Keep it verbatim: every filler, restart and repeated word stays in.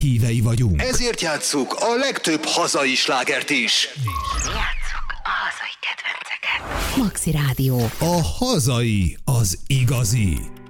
hívei vagyunk. Ezért játsszuk a legtöbb hazai slágert is. Játsszuk a hazai kedvenceket. Maxi Rádió. A hazai, az igazi.